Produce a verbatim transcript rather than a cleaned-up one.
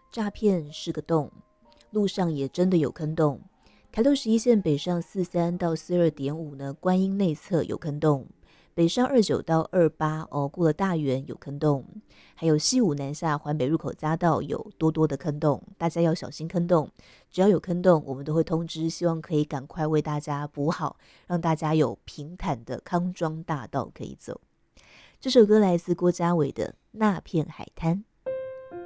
诈骗是个洞，路上也真的有坑洞。台六十一线北上四三到四二点五呢，观音内侧有坑洞；北上二九到二八哦，过了大园有坑洞，还有西武南下环北入口匝道有多多的坑洞，大家要小心坑洞。只要有坑洞，我们都会通知，希望可以赶快为大家补好，让大家有平坦的康庄大道可以走。这首歌来自郭家伟的《那片海滩》。